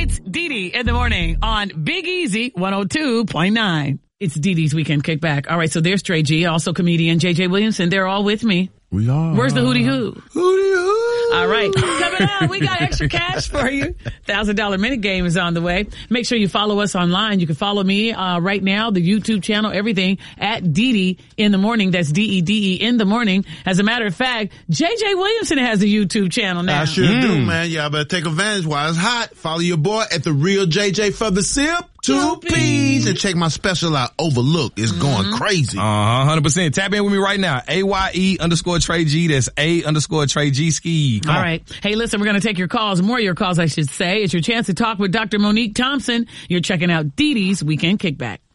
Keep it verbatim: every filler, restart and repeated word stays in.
It's Dee Dee in the morning on Big Easy one oh two point nine. It's Dee Dee's Weekend Kickback. All right, so there's Trey G, also comedian J J Williamson. They're all with me. We are. Where's the hootie hoo? Hootie hoo. All right. Coming up, we got extra cash for you. one thousand dollars minute game is on the way. Make sure you follow us online. You can follow me uh right now, the YouTube channel, everything, at Dee Dee in the morning. That's D E D E in the morning. As a matter of fact, J J Williamson has a YouTube channel now. I sure mm. do, man. Y'all better take advantage while it's hot. Follow your boy at the Real J J for the sip. Two P's. And check my special out, Overlook. It's mm-hmm. going crazy. Uh-huh, one hundred percent. Tap in with me right now. A Y E underscore Trey G. That's A underscore Trey G ski. Come All on. right. Hey, listen, we're going to take your calls, more of your calls, I should say. It's your chance to talk with Doctor Monique Thompson. You're checking out Dee Dee's Weekend Kickback.